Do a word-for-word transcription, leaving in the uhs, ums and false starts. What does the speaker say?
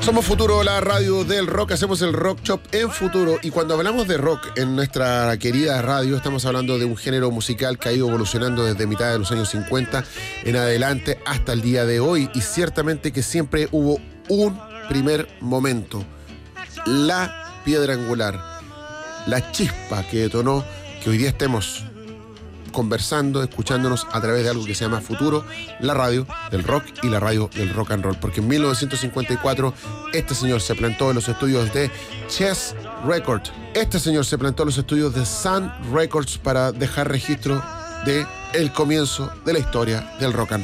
Somos Futuro, la radio del rock, hacemos el rock shop en Futuro, y cuando hablamos de rock en nuestra querida radio estamos hablando de un género musical que ha ido evolucionando desde mitad de los años cincuenta en adelante hasta el día de hoy, y ciertamente que siempre hubo un primer momento, la piedra angular, la chispa que detonó que hoy día estemos conversando, escuchándonos a través de algo que se llama Futuro, la radio del rock y la radio del rock and roll. Porque en mil novecientos cincuenta y cuatro este señor se plantó en los estudios de Chess Records. Este señor se plantó en los estudios de Sun Records para dejar registro de el comienzo de la historia del rock and roll.